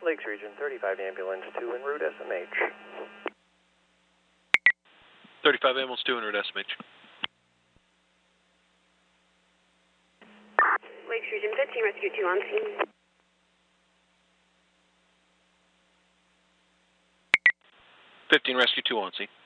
Lakes Region 35 Ambulance 2 en route SMH. 35 Ambulance 2 en route SMH. Lakes Region 15 Rescue 2 on scene. 15 Rescue 2 on scene.